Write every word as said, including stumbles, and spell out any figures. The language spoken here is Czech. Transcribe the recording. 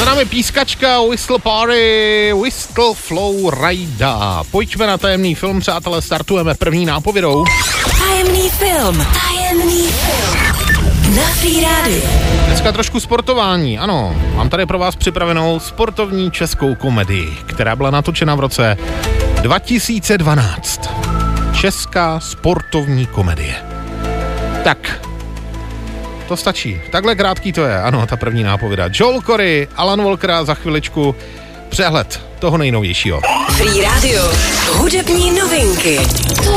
námi pískačka Whistle Party, Whistle Flow Rida. Pojďme na tajemný film, přátelé, startujeme první nápovědou. Tajemný film, tajemný film. Na Free Radio. Dneska trošku sportování, ano. Mám tady pro vás připravenou sportovní českou komedii, která byla natočena v roce dva tisíce dvanáct. Česká sportovní komedie. Tak, to stačí. Takhle krátký to je, ano, ta první nápověda. Joel Corey, Alan Walker a za chviličku přehled toho nejnovějšího. Free Radio. Hudební novinky.